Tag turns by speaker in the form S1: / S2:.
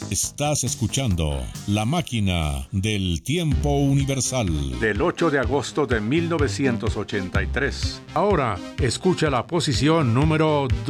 S1: Estás escuchando La Máquina del Tiempo Universal.
S2: Del 8 de agosto de 1983. Ahora, escucha la posición número 2.